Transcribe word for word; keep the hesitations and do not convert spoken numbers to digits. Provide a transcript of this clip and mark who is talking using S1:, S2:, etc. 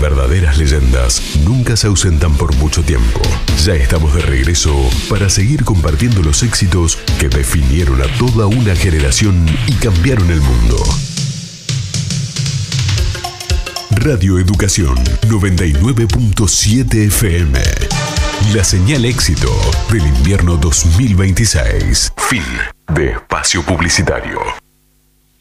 S1: verdaderas leyendas nunca se ausentan por mucho tiempo. Ya estamos de regreso para seguir compartiendo los éxitos que definieron a toda una generación y cambiaron el mundo. Radio Educación noventa y nueve punto siete F M. La señal éxito del invierno dos mil veintiséis. Fin de espacio publicitario.